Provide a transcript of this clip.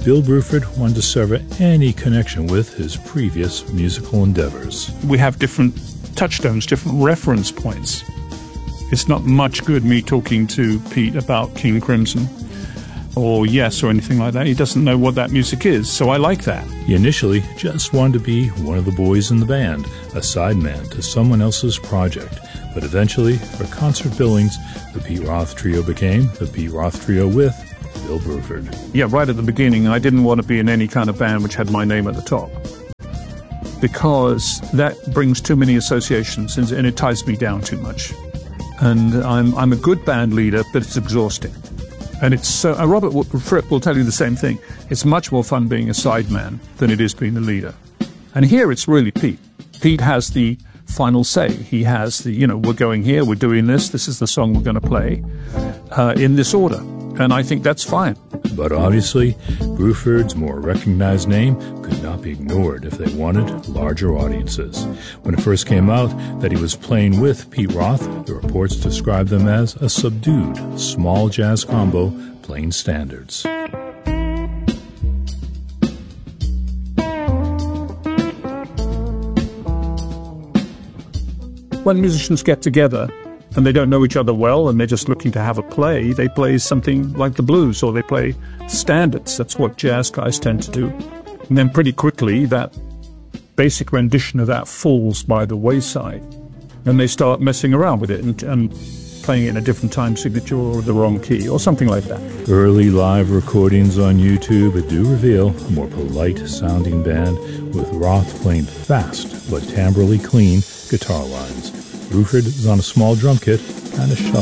Bill Bruford wanted to sever any connection with his previous musical endeavors. We have different touchstones, different reference points. It's not much good me talking to Pete about King Crimson or Yes or anything like that. He doesn't know what that music is, so I like that. He initially just wanted to be one of the boys in the band, a sideman to someone else's project. But eventually, for concert billings, the Pete Roth Trio became the Pete Roth Trio with Bill Bruford. Yeah, right at the beginning, I didn't want to be in any kind of band which had my name at the top, because that brings too many associations and it ties me down too much. And I'm a good band leader, but it's exhausting. And it's so. Robert Fripp will tell you the same thing. It's much more fun being a sideman than it is being the leader. And here it's really Pete. Pete has the final say. He has the, we're going here, we're doing this is the song we're going to play in this order. And I think that's fine. But obviously, Bruford's more recognized name could not be ignored if they wanted larger audiences. When it first came out that he was playing with Pete Roth, the reports described them as a subdued, small jazz combo playing standards. When musicians get together and they don't know each other well and they're just looking to have a play, they play something like the blues or they play standards. That's what jazz guys tend to do. And then pretty quickly that basic rendition of that falls by the wayside and they start messing around with it and playing it in a different time signature or the wrong key or something like that. Early live recordings on YouTube do reveal a more polite sounding band with Roth playing fast but timbrally clean guitar lines. Bruford is on a small drum kit, kind of shuffling.